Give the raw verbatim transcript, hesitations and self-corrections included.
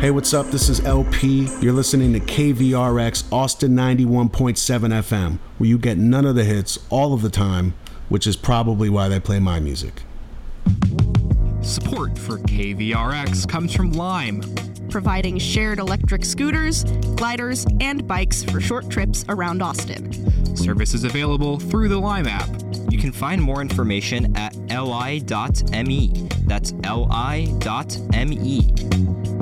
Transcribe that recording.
Hey, what's up? This is L P. You're listening to K V R X Austin ninety-one point seven F M, where you get none of the hits all of the time, which is probably why they play my music. Support for K V R X comes from Lime, providing shared electric scooters, gliders, and bikes for short trips around Austin. Service is available through the Lime app. You can find more information at li dot me. That's li dot me.